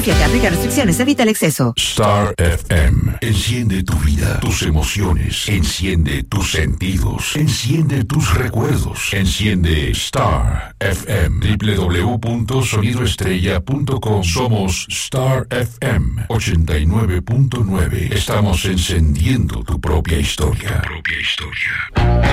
Confíate, aplica restricciones, evita el exceso. Star FM. Enciende tu vida, tus emociones. Enciende tus sentidos. Enciende tus recuerdos. Enciende Star FM. www.sonidoestrella.com. Somos Star FM 89.9. Estamos encendiendo tu propia historia.